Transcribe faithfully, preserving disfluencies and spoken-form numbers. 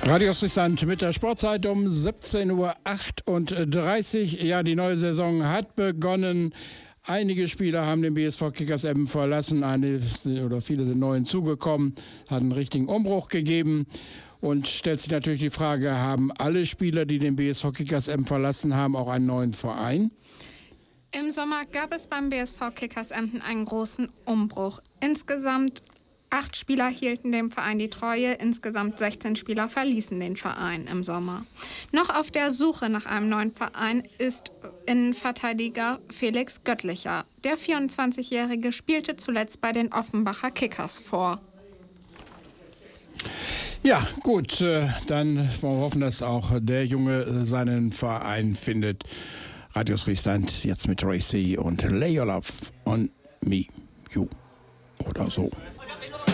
Radio Friesland mit der Sportzeit um siebzehn Uhr achtunddreißig. Ja, die neue Saison hat begonnen. Einige Spieler haben den B S V Kickers Emden verlassen, eine oder viele sind neu hinzugekommen, hat einen richtigen Umbruch gegeben. Und stellt sich natürlich die Frage, haben alle Spieler, die den B S V Kickers Emden verlassen haben, auch einen neuen Verein? Im Sommer gab es beim B S V Kickers Emden einen großen Umbruch. Insgesamt acht Spieler hielten dem Verein die Treue, insgesamt sechzehn Spieler verließen den Verein im Sommer. Noch auf der Suche nach einem neuen Verein ist Innenverteidiger Felix Göttlicher. Der vierundzwanzigjährige spielte zuletzt bei den Offenbacher Kickers vor. Ja, gut, dann wollen wir hoffen, dass auch der Junge seinen Verein findet. Radio Friesland jetzt mit Tracy und Lay Your Love on Me, You oder so.